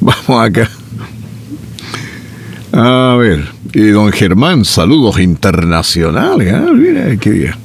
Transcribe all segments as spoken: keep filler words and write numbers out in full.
Vamos acá. A ver, y don Germán, saludos internacionales. Ah, mira, qué día.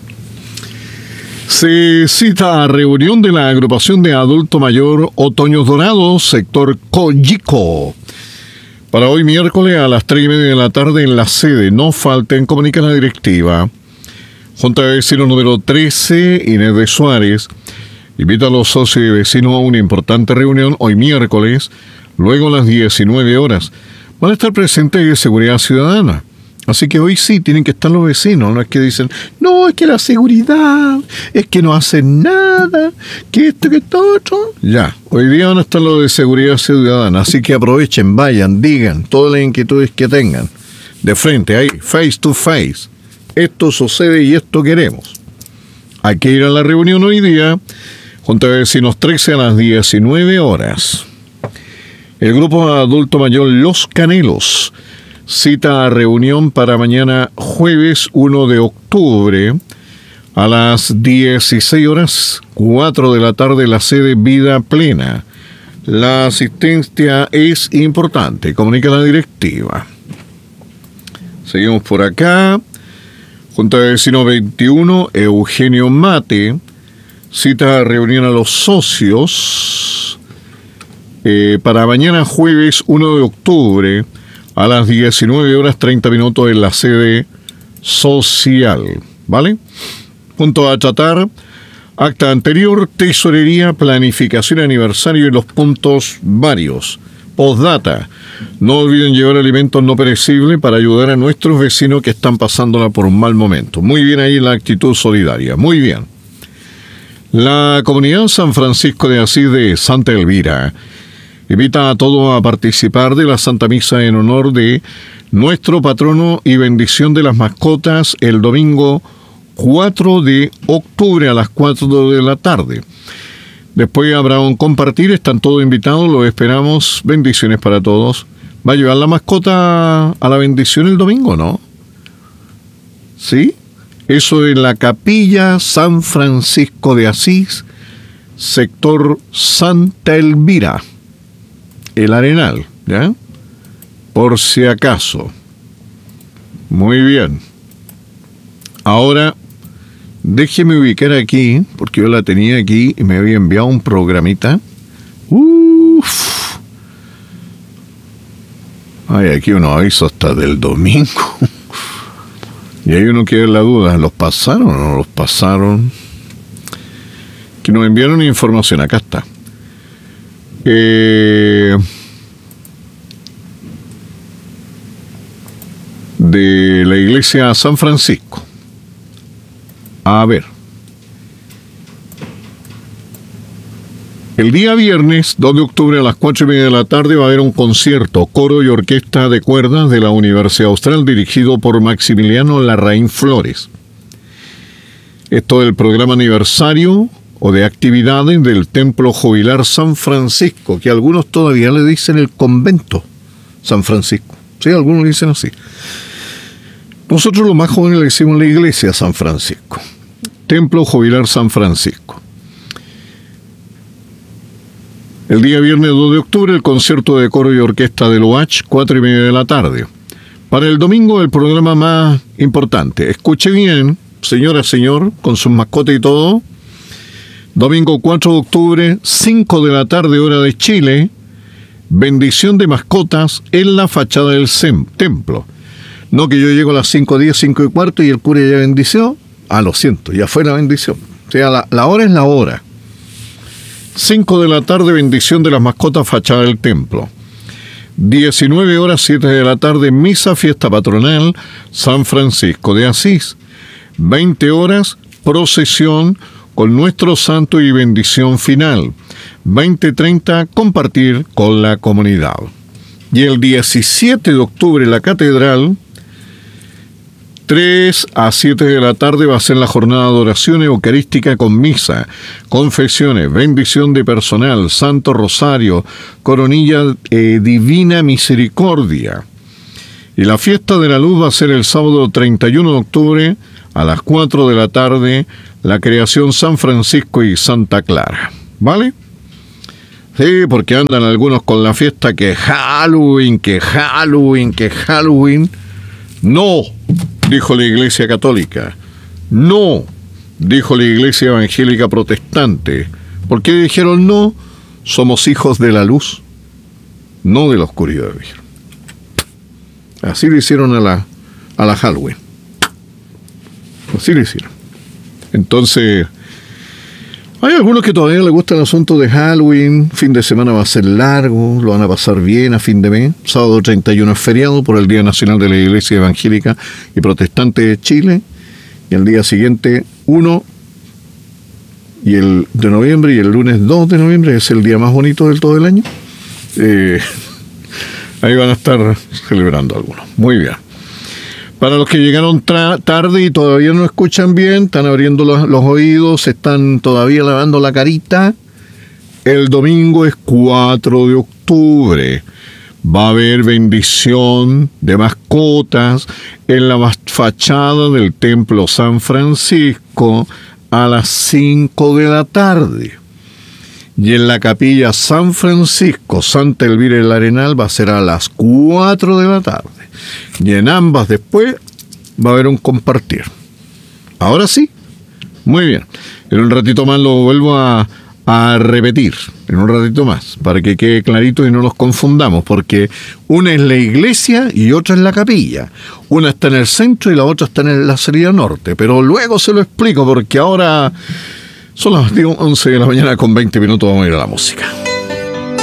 Se cita a reunión de la agrupación de adulto mayor Otoños Dorados, sector Coyico. Para hoy miércoles a las tres y media de la tarde en la sede. No falten, comunica la directiva. Junta de Vecinos número trece, Inés de Suárez, invita a los socios y vecinos a una importante reunión hoy miércoles, luego a las diecinueve horas. Van a estar presentes de Seguridad Ciudadana. Así que hoy sí tienen que estar los vecinos. No es que dicen, no, es que la seguridad, es que no hacen nada, que esto, que esto, otro. Ya, hoy día van a estar los de Seguridad Ciudadana. Así que aprovechen, vayan, digan todas las inquietudes que tengan. De frente, ahí, face to face. Esto sucede y esto queremos. Hay que ir a la reunión hoy día, Junta de Vecinos trece a las diecinueve horas. El grupo adulto mayor Los Canelos cita a reunión para mañana jueves uno de octubre a las dieciséis horas, cuatro de la tarde, la sede Vida Plena. La asistencia es importante, comunica la directiva. Seguimos por acá. Junta de Vecinos veintiuno, Eugenio Mate, cita a reunión a los socios eh, para mañana jueves uno de octubre a las diecinueve horas treinta minutos en la sede social, ¿vale? Punto a tratar, acta anterior, tesorería, planificación, aniversario y los puntos varios. Postdata, no olviden llevar alimentos no perecibles para ayudar a nuestros vecinos que están pasándola por un mal momento. Muy bien ahí la actitud solidaria, muy bien. La comunidad San Francisco de Asís de Santa Elvira invita a todos a participar de la Santa Misa en honor de nuestro patrono y bendición de las mascotas el domingo cuatro de octubre a las cuatro de la tarde. Después habrá un compartir, están todos invitados, los esperamos, bendiciones para todos. ¿Va a llevar la mascota a la bendición el domingo, no? ¿Sí? Eso en la Capilla San Francisco de Asís, sector Santa Elvira, el Arenal, ¿ya? Por si acaso. Muy bien. Ahora, déjeme ubicar aquí, porque yo la tenía aquí y me había enviado un programita. Uff. Ay, aquí uno aviso hasta del domingo. Y ahí uno queda en la duda, ¿los pasaron o no los pasaron? Que nos enviaron información, acá está. Eh, de la iglesia San Francisco. A ver. El día viernes, dos de octubre a las cuatro y media de la tarde va a haber un concierto, coro y orquesta de cuerdas de la Universidad Austral dirigido por Maximiliano Larraín Flores. Esto es el programa aniversario o de actividades del Templo Jubilar San Francisco, que algunos todavía le dicen el convento San Francisco. Sí, algunos le dicen así. Nosotros los más jóvenes le decimos la iglesia San Francisco. Templo Jubilar San Francisco. El día viernes dos de octubre, el concierto de coro y orquesta del O H, cuatro y media de la tarde. Para el domingo, el programa más importante. Escuche bien, señora, señor, con sus mascotas y todo. Domingo cuatro de octubre, cinco de la tarde, hora de Chile. Bendición de mascotas en la fachada del sem, templo. No que yo llego a las cinco diez, cinco y cuarto y el cura ya bendició. Ah, lo siento, ya fue la bendición. O sea, la, la hora es la hora. cinco de la tarde, bendición de las mascotas, fachada del templo. diecinueve horas, siete de la tarde, misa, fiesta patronal, San Francisco de Asís. veinte horas, procesión con nuestro santo y bendición final. veinte treinta, compartir con la comunidad. Y el diecisiete de octubre, la catedral, tres a siete de la tarde va a ser la jornada de oración eucarística con misa, confesiones, bendición de personal, Santo Rosario, coronilla eh, Divina Misericordia. Y la fiesta de la luz va a ser el sábado treinta y uno de octubre a las cuatro de la tarde, la creación San Francisco y Santa Clara. ¿Vale? Sí, porque andan algunos con la fiesta que Halloween, que Halloween, que Halloween. No, dijo la Iglesia Católica. No, dijo la Iglesia Evangélica Protestante. ¿Por qué dijeron no? Somos hijos de la luz, no de la oscuridad, dijeron. Así le hicieron a la, a la Halloween. Así le hicieron. Entonces, hay algunos que todavía les gusta el asunto de Halloween. Fin de semana va a ser largo, lo van a pasar bien a fin de mes. Sábado treinta y uno es feriado por el Día Nacional de la Iglesia Evangélica y Protestante de Chile. Y el día siguiente, uno y el de noviembre, y el lunes dos de noviembre, es el día más bonito del todo el año. Eh, ahí van a estar celebrando algunos. Muy bien. Para los que llegaron tra- tarde y todavía no escuchan bien, están abriendo los, los oídos, están todavía lavando la carita. El domingo es cuatro de octubre. Va a haber bendición de mascotas en la fachada del Templo San Francisco a las cinco de la tarde. Y en la capilla San Francisco, Santa Elvira del Arenal, va a ser a las cuatro de la tarde. Y en ambas después va a haber un compartir. Ahora sí, muy bien. En un ratito más lo vuelvo a, a repetir, en un ratito más, para que quede clarito y no nos confundamos, porque una es la iglesia y otra es la capilla. Una está en el centro y la otra está en la salida norte, pero luego se lo explico, porque ahora son las once de la mañana con veinte minutos, vamos a ir a la música.